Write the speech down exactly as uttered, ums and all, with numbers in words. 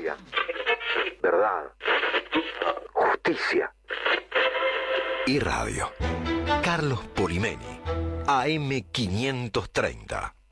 Misericordia, verdad, justicia. Y radio. Carlos Polimeni, A M quinientos treinta.